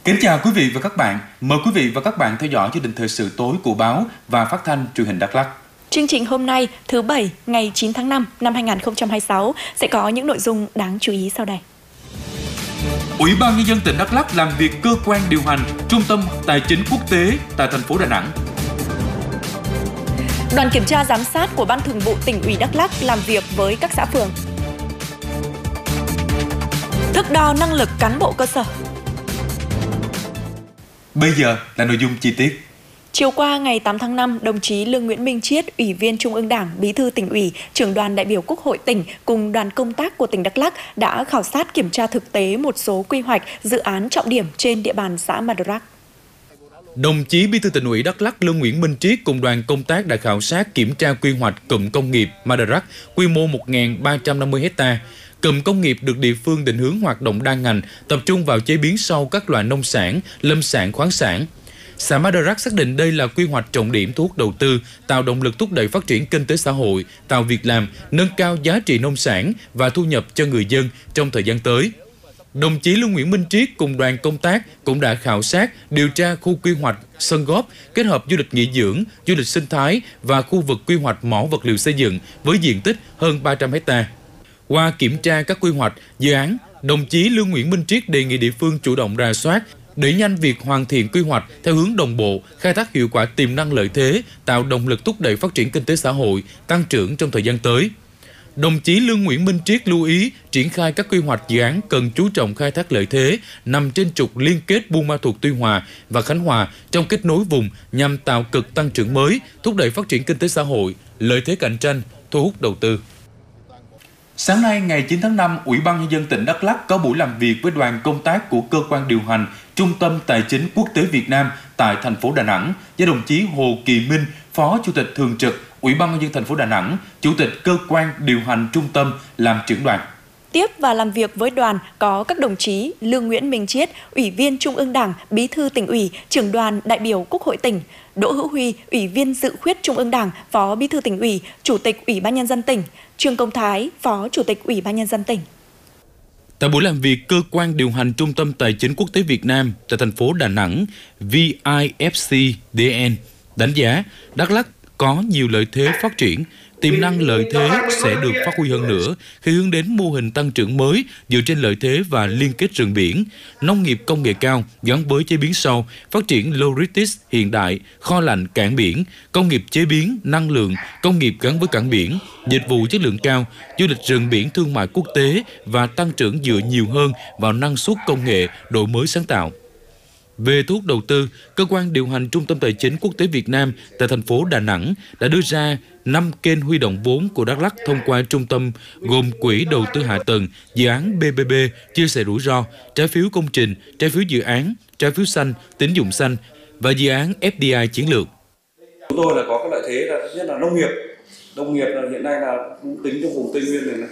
Kính chào quý vị và các bạn. Mời quý vị và các bạn theo dõi chương trình thời sự tối của báo và phát thanh truyền hình Đắk Lắk. Chương trình hôm nay, thứ Bảy, ngày 9 tháng 5 năm 2026 sẽ có những nội dung đáng chú ý sau đây. Ủy ban Nhân dân tỉnh Đắk Lắk làm việc cơ quan điều hành Trung tâm Tài chính Quốc tế tại thành phố Đà Nẵng. Đoàn kiểm tra giám sát của Ban Thường vụ Tỉnh ủy Đắk Lắk làm việc với các xã phường. Thước đo năng lực cán bộ cơ sở. Bây giờ là nội dung chi tiết. Chiều qua ngày 8 tháng 5, đồng chí Lương Nguyễn Minh Chiết, Ủy viên Trung ương Đảng, Bí thư Tỉnh ủy, Trưởng đoàn đại biểu Quốc hội tỉnh cùng đoàn công tác của tỉnh Đắk Lắk đã khảo sát kiểm tra thực tế một số quy hoạch, dự án trọng điểm trên địa bàn xã Madrak. Đồng chí Bí thư Tỉnh ủy Đắk Lắk Lương Nguyễn Minh Triết cùng đoàn công tác đã khảo sát kiểm tra quy hoạch cụm công nghiệp Madrak quy mô 1.350 ha. Cụm công nghiệp được địa phương định hướng hoạt động đa ngành, tập trung vào chế biến sâu các loại nông sản, lâm sản, khoáng sản. Xã Madrak xác định đây là quy hoạch trọng điểm thu hút đầu tư, tạo động lực thúc đẩy phát triển kinh tế xã hội, tạo việc làm, nâng cao giá trị nông sản và thu nhập cho người dân trong thời gian tới. Đồng chí Lương Nguyễn Minh Triết cùng đoàn công tác cũng đã khảo sát, điều tra khu quy hoạch Sơn Góp kết hợp du lịch nghỉ dưỡng, du lịch sinh thái và khu vực quy hoạch mỏ vật liệu xây dựng với diện tích hơn 300 ha. Qua kiểm tra các quy hoạch, dự án, đồng chí Lương Nguyễn Minh Triết đề nghị địa phương chủ động rà soát, đẩy nhanh việc hoàn thiện quy hoạch theo hướng đồng bộ, khai thác hiệu quả tiềm năng lợi thế, tạo động lực thúc đẩy phát triển kinh tế xã hội, tăng trưởng trong thời gian tới. Đồng chí Lương Nguyễn Minh Triết lưu ý triển khai các quy hoạch dự án cần chú trọng khai thác lợi thế nằm trên trục liên kết Buôn Ma Thuột, Tuy Hòa và Khánh Hòa trong kết nối vùng nhằm tạo cực tăng trưởng mới, thúc đẩy phát triển kinh tế xã hội, lợi thế cạnh tranh, thu hút đầu tư. Sáng nay ngày 9 tháng 5, Ủy ban Nhân dân tỉnh Đắk Lắk có buổi làm việc với đoàn công tác của cơ quan điều hành Trung tâm Tài chính Quốc tế Việt Nam tại thành phố Đà Nẵng do đồng chí Hồ Kỳ Minh, Phó Chủ tịch Thường trực Ủy ban Nhân dân thành phố Đà Nẵng, Chủ tịch cơ quan điều hành trung tâm làm trưởng đoàn. Tiếp và làm việc với đoàn có các đồng chí Lương Nguyễn Minh Chiết, Ủy viên Trung ương Đảng, Bí thư Tỉnh ủy, Trưởng đoàn đại biểu Quốc hội tỉnh, Đỗ Hữu Huy, Ủy viên Dự khuyết Trung ương Đảng, Phó Bí thư Tỉnh ủy, Chủ tịch Ủy ban Nhân dân tỉnh, Trương Công Thái, Phó Chủ tịch Ủy ban Nhân dân tỉnh. Tại buổi làm việc, cơ quan điều hành Trung tâm Tài chính Quốc tế Việt Nam tại thành phố Đà Nẵng, VIFC-DN, đánh giá Đắk Lắk có nhiều lợi thế phát triển, tiềm năng lợi thế sẽ được phát huy hơn nữa khi hướng đến mô hình tăng trưởng mới dựa trên lợi thế và liên kết rừng biển, nông nghiệp công nghệ cao gắn với chế biến sâu, phát triển logistics hiện đại, kho lạnh cảng biển, công nghiệp chế biến, năng lượng, công nghiệp gắn với cảng biển, dịch vụ chất lượng cao, du lịch rừng biển thương mại quốc tế và tăng trưởng dựa nhiều hơn vào năng suất công nghệ, đổi mới sáng tạo. Về thu hút đầu tư, cơ quan điều hành Trung tâm Tài chính Quốc tế Việt Nam tại thành phố Đà Nẵng đã đưa ra 5 kênh huy động vốn của Đắk Lắk thông qua trung tâm gồm quỹ đầu tư hạ tầng, dự án BBB, chia sẻ rủi ro, trái phiếu công trình, trái phiếu dự án, trái phiếu xanh, tín dụng xanh và dự án FDI chiến lược. Chúng tôi là có cái lợi thế là thứ nhất là nông nghiệp. Nông nghiệp là hiện nay là tính trong vùng Tây Nguyên này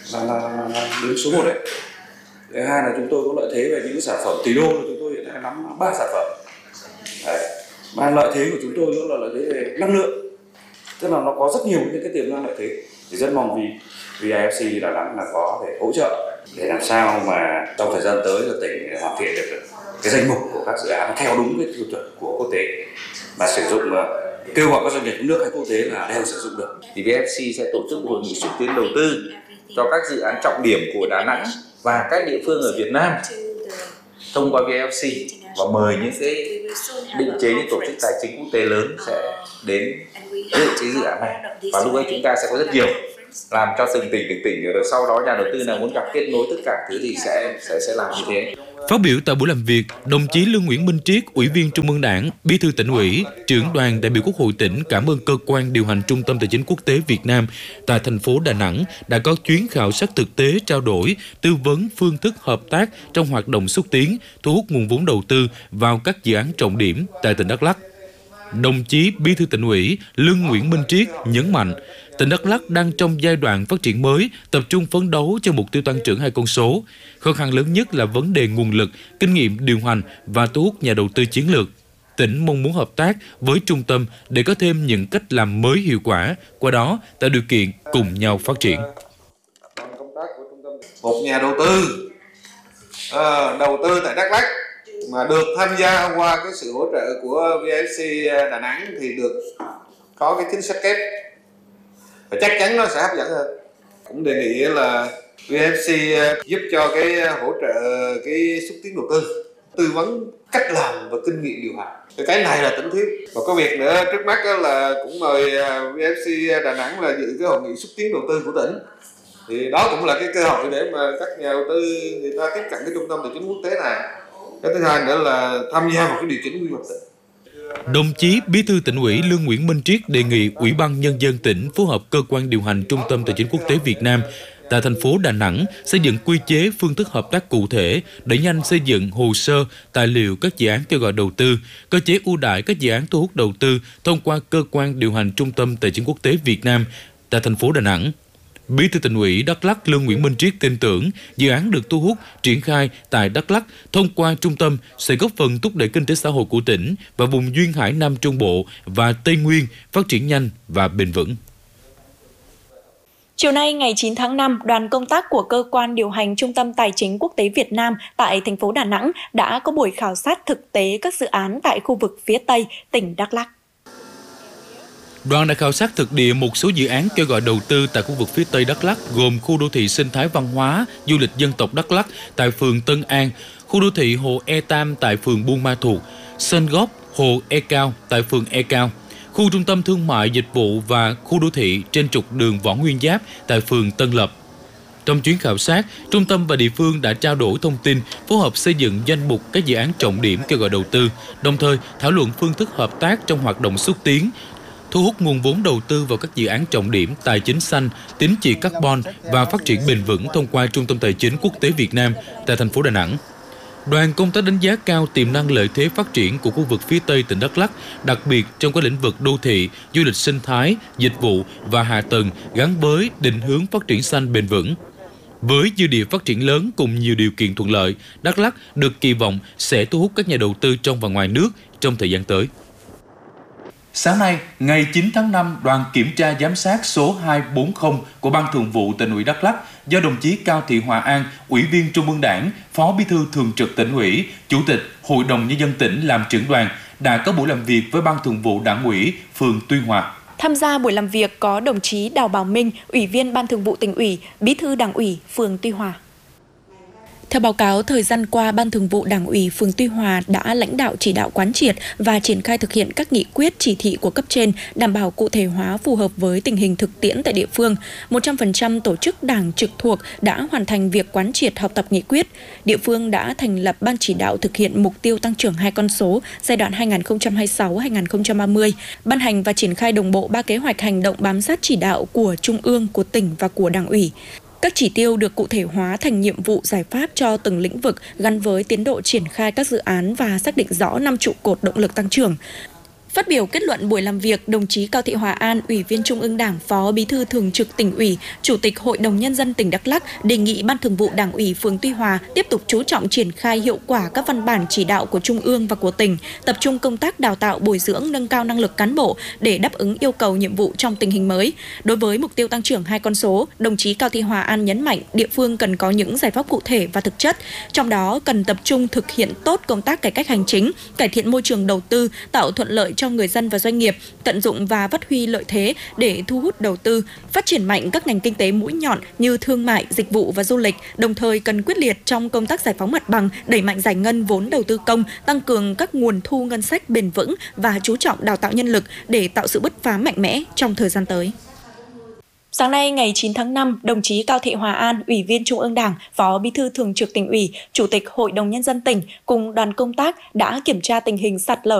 là đứng số 1 đấy. Thứ hai là chúng tôi có lợi thế về những sản phẩm tỷ đô, chúng tôi hiện nay nắm 3 sản phẩm. Đấy. Mà lợi thế của chúng tôi nữa là lợi thế về năng lượng, tức là nó có rất nhiều những cái tiềm năng lợi thế. Thì rất mong vì IFC Đà Nẵng là có thể hỗ trợ để làm sao mà trong thời gian tới là tỉnh hoàn thiện được cái danh mục của các dự án theo đúng cái tiêu chuẩn của quốc tế và sử dụng kêu gọi các doanh nghiệp trong nước hay quốc tế là đều sử dụng được. Thì VFC sẽ tổ chức hội nghị xúc tiến đầu tư cho các dự án trọng điểm của Đà Nẵng và các địa phương ở Việt Nam thông qua VFC và mời những cái định chế những tổ chức tài chính quốc tế lớn sẽ đến dự cái dự án này, và lúc ấy chúng ta sẽ có rất nhiều làm cho từng tỉnh rồi sau đó nhà đầu tư nào muốn gặp kết nối tất cả thứ thì sẽ làm như thế. Phát biểu tại buổi làm việc, đồng chí Lương Nguyễn Minh Triết, Ủy viên Trung ương Đảng, Bí thư Tỉnh ủy, Trưởng đoàn đại biểu Quốc hội tỉnh cảm ơn cơ quan điều hành Trung tâm Tài chính Quốc tế Việt Nam tại thành phố Đà Nẵng đã có chuyến khảo sát thực tế, trao đổi, tư vấn phương thức hợp tác trong hoạt động xúc tiến, thu hút nguồn vốn đầu tư vào các dự án trọng điểm tại tỉnh Đắk Lắk. Đồng chí Bí thư Tỉnh ủy Lương Nguyễn Minh Triết nhấn mạnh, tỉnh Đắk Lắk đang trong giai đoạn phát triển mới, tập trung phấn đấu cho mục tiêu tăng trưởng 2 con số. Khó khăn lớn nhất là vấn đề nguồn lực, kinh nghiệm điều hành và thu hút nhà đầu tư chiến lược. Tỉnh mong muốn hợp tác với trung tâm để có thêm những cách làm mới hiệu quả, qua đó tạo điều kiện cùng nhau phát triển. Một nhà đầu tư tại Đắk Lắk mà được tham gia qua cái sự hỗ trợ của VFC Đà Nẵng thì được có cái chính sách kép và chắc chắn nó sẽ hấp dẫn hơn. Cũng đề nghị là VFC giúp cho cái hỗ trợ cái xúc tiến đầu tư vấn cách làm và kinh nghiệm điều hành. Cái này là tỉnh thiếu. Và có việc nữa trước mắt là cũng mời VFC Đà Nẵng là dự cái hội nghị xúc tiến đầu tư của tỉnh. Thì đó cũng là cái cơ hội để mà các nhà đầu tư người ta tiếp cận cái trung tâm tài chính quốc tế này. Cái thứ hai nữa là tham gia vào cái điều chỉnh quy hoạch tỉnh. Đồng chí Bí thư Tỉnh ủy Lương Nguyễn Minh Triết đề nghị Ủy ban Nhân dân tỉnh phối hợp cơ quan điều hành Trung tâm Tài chính Quốc tế Việt Nam tại thành phố Đà Nẵng xây dựng quy chế phương thức hợp tác cụ thể, đẩy nhanh xây dựng hồ sơ, tài liệu các dự án kêu gọi đầu tư, cơ chế ưu đãi các dự án thu hút đầu tư thông qua cơ quan điều hành Trung tâm Tài chính Quốc tế Việt Nam tại thành phố Đà Nẵng. Bí thư Tỉnh ủy Đắk Lắk Lương Nguyễn Minh Triết tin tưởng dự án được thu hút triển khai tại Đắk Lắk thông qua trung tâm sẽ góp phần thúc đẩy kinh tế xã hội của tỉnh và vùng duyên hải Nam Trung Bộ và Tây Nguyên phát triển nhanh và bền vững. Chiều nay ngày 9 tháng 5, đoàn công tác của cơ quan điều hành Trung tâm Tài chính Quốc tế Việt Nam tại thành phố Đà Nẵng đã có buổi khảo sát thực tế các dự án tại khu vực phía Tây, tỉnh Đắk Lắk. Đoàn đã khảo sát thực địa một số dự án kêu gọi đầu tư tại khu vực phía Tây Đắk Lắk gồm khu đô thị sinh thái văn hóa, du lịch dân tộc Đắk Lắk tại phường Tân An, khu đô thị Hồ E Tam tại phường Buôn Ma Thuột, Sơn Góp, Hồ E Cao tại phường E Cao, khu trung tâm thương mại dịch vụ và khu đô thị trên trục đường Võ Nguyên Giáp tại phường Tân Lập. Trong chuyến khảo sát, trung tâm và địa phương đã trao đổi thông tin, phối hợp xây dựng danh mục các dự án trọng điểm kêu gọi đầu tư, đồng thời thảo luận phương thức hợp tác trong hoạt động xúc tiến, thu hút nguồn vốn đầu tư vào các dự án trọng điểm tài chính xanh, tín chỉ carbon và phát triển bền vững thông qua Trung tâm Tài chính Quốc tế Việt Nam tại thành phố Đà Nẵng. Đoàn công tác đánh giá cao tiềm năng lợi thế phát triển của khu vực phía Tây tỉnh Đắk Lắk, đặc biệt trong các lĩnh vực đô thị, du lịch sinh thái, dịch vụ và hạ tầng gắn với định hướng phát triển xanh bền vững. Với dư địa phát triển lớn cùng nhiều điều kiện thuận lợi, Đắk Lắk được kỳ vọng sẽ thu hút các nhà đầu tư trong và ngoài nước trong thời gian tới. Sáng nay, ngày 9 tháng 5, đoàn kiểm tra giám sát số 240 của Ban Thường vụ Tỉnh ủy Đắk Lắk do đồng chí Cao Thị Hòa An, Ủy viên Trung ương Đảng, Phó Bí thư Thường trực Tỉnh ủy, Chủ tịch Hội đồng Nhân dân tỉnh làm trưởng đoàn, đã có buổi làm việc với Ban Thường vụ Đảng ủy phường Tuy Hòa. Tham gia buổi làm việc có đồng chí Đào Bảo Minh, Ủy viên Ban Thường vụ Tỉnh ủy, Bí thư Đảng ủy phường Tuy Hòa. Theo báo cáo, thời gian qua, Ban Thường vụ Đảng ủy phường Tuy Hòa đã lãnh đạo chỉ đạo quán triệt và triển khai thực hiện các nghị quyết chỉ thị của cấp trên, đảm bảo cụ thể hóa phù hợp với tình hình thực tiễn tại địa phương. 100% tổ chức đảng trực thuộc đã hoàn thành việc quán triệt học tập nghị quyết. Địa phương đã thành lập ban chỉ đạo thực hiện mục tiêu tăng trưởng 2 con số giai đoạn 2026-2030, ban hành và triển khai đồng bộ 3 kế hoạch hành động bám sát chỉ đạo của Trung ương, của tỉnh và của Đảng ủy. Các chỉ tiêu được cụ thể hóa thành nhiệm vụ giải pháp cho từng lĩnh vực gắn với tiến độ triển khai các dự án và xác định rõ 5 trụ cột động lực tăng trưởng. Phát biểu kết luận buổi làm việc, đồng chí Cao Thị Hòa An, Ủy viên Trung ương Đảng, Phó Bí thư Thường trực Tỉnh ủy, Chủ tịch Hội đồng Nhân dân tỉnh Đắk Lắk đề nghị Ban Thường vụ Đảng ủy phường Tuy Hòa tiếp tục chú trọng triển khai hiệu quả các văn bản chỉ đạo của Trung ương và của tỉnh, tập trung công tác đào tạo, bồi dưỡng, nâng cao năng lực cán bộ để đáp ứng yêu cầu nhiệm vụ trong tình hình mới. Đối với mục tiêu tăng trưởng 2 con số, đồng chí Cao Thị Hòa An nhấn mạnh địa phương cần có những giải pháp cụ thể và thực chất, trong đó cần tập trung thực hiện tốt công tác cải cách hành chính, cải thiện môi trường đầu tư, tạo thuận lợi cho người dân và doanh nghiệp, tận dụng và phát huy lợi thế để thu hút đầu tư, phát triển mạnh các ngành kinh tế mũi nhọn như thương mại, dịch vụ và du lịch, đồng thời cần quyết liệt trong công tác giải phóng mặt bằng, đẩy mạnh giải ngân vốn đầu tư công, tăng cường các nguồn thu ngân sách bền vững và chú trọng đào tạo nhân lực để tạo sự bứt phá mạnh mẽ trong thời gian tới. Sáng nay, ngày 9 tháng 5, đồng chí Cao Thị Hòa An, Ủy viên Trung ương Đảng, Phó Bí thư Thường trực Tỉnh ủy, Chủ tịch Hội đồng Nhân dân tỉnh cùng đoàn công tác đã kiểm tra tình hình sạt lở